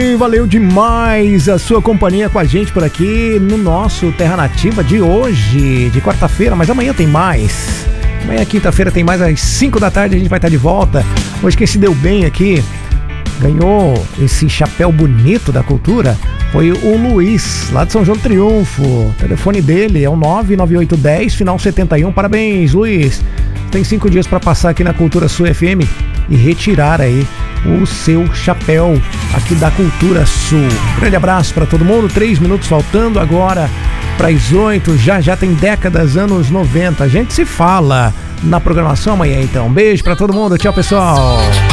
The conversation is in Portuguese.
valeu demais a sua companhia com a gente por aqui no nosso Terra Nativa de hoje, de quarta-feira, mas amanhã tem mais. Amanhã, quinta-feira, tem mais às 5 da tarde, a gente vai estar de volta. Hoje quem se deu bem aqui, ganhou esse chapéu bonito da cultura, foi o Luiz, lá de São João do Triunfo. O telefone dele é o 99810, final 71. Parabéns, Luiz. Tem 5 dias para passar aqui na Cultura Sul FM e retirar aí o seu chapéu aqui da Cultura Sul. Grande abraço para todo mundo. 3 minutos faltando agora para as 8. Já tem décadas, anos 90. A gente se fala na programação amanhã, então. Beijo para todo mundo. Tchau, pessoal.